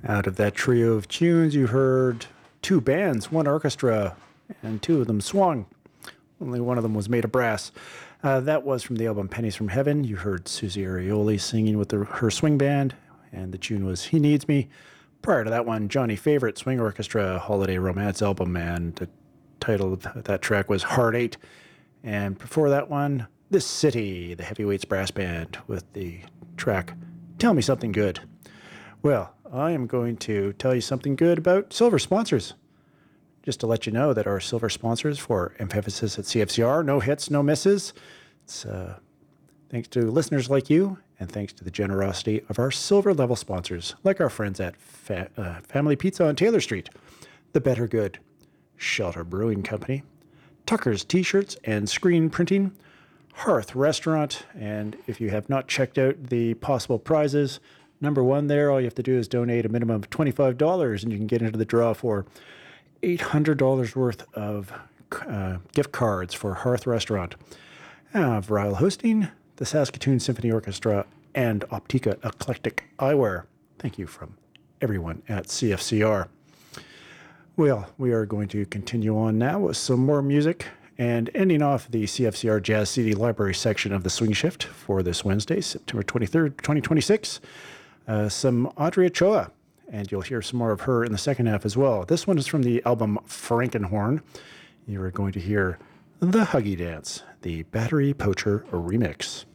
Out of that trio of tunes, you heard two bands, one orchestra, and two of them swung. Only one of them was made of brass. That was from the album Pennies from Heaven. You heard Susie Arioli singing with her swing band, and the tune was He Needs Me. Prior to that one, Johnny Favorite Swing Orchestra Holiday Romance album, and the title of that track was Heart 8. And before that one, This City, the Heavyweights Brass Band, with the track Tell Me Something Good. Well, I am going to tell you something good about silver sponsors. Just to let you know that our silver sponsors for Emphasis at CFCR, no hits, no misses. It's thanks to listeners like you, and thanks to the generosity of our silver level sponsors, like our friends at Family Pizza on Taylor Street, The Better Good, Shelter Brewing Company, Tucker's T-Shirts and Screen Printing, Hearth Restaurant, and if you have not checked out the possible prizes, number one there, all you have to do is donate a minimum of $25 and you can get into the draw for $800 worth of gift cards for Hearth Restaurant. Viral Hosting, the Saskatoon Symphony Orchestra, and Optica Eclectic Eyewear. Thank you from everyone at CFCR. Well, we are going to continue on now with some more music and ending off the CFCR Jazz CD Library section of the Swing Shift for this Wednesday, September 23rd, 2026. Some Audrey Ochoa, and you'll hear some more of her in the second half as well. This one is from the album Frankenhorn. You are going to hear The Huggy Dance, the Battery Poacher remix.